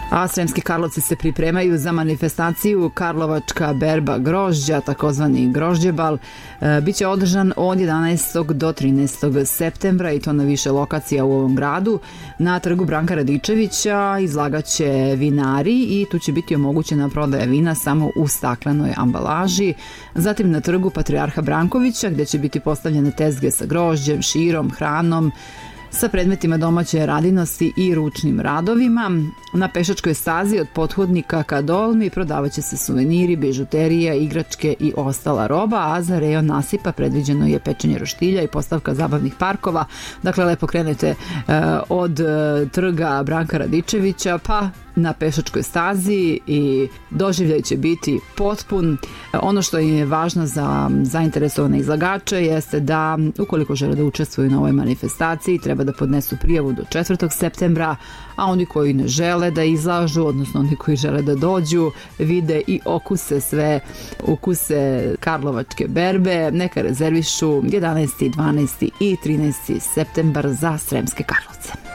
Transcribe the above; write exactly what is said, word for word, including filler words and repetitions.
A Sremski Karlovci se pripremaju za manifestaciju Karlovačka berba grožđa, takozvani grožđebal. E, biće održan od jedanaestog do trinaestog septembra i to na više lokacija u ovom gradu. Na trgu Branka Radičevića izlagaće vinari i tu će biti omogućena prodaja vina samo u staklenoj ambalaži. Zatim na trgu Patrijarha Brankovića gde će biti postavljene tezge sa grožđem, širom, hranom, sa predmetima domaće radinosti i ručnim radovima. Na pešačkoj stazi od Pothodnika ka Dolmi prodavaće se suveniri, bižuterija, igračke i ostala roba, a za rejon nasipa predviđeno je pečenje roštilja i postavka zabavnih parkova. Dakle, lepo krenete uh, od uh, trga Branka Radičevića pa na pešačkoj stazi i doživljaj će biti potpun. Ono što je važno za zainteresovane izlagače jeste da ukoliko žele da učestvuju na ovoj manifestaciji treba da podnesu prijavu do četvrtog septembra, a oni koji ne žele da izlažu, odnosno oni koji žele da dođu, vide i okuse sve ukuse Karlovačke berbe, neka rezervišu jedanaesti, dvanaesti i trinaesti septembar za Sremske Karlovce.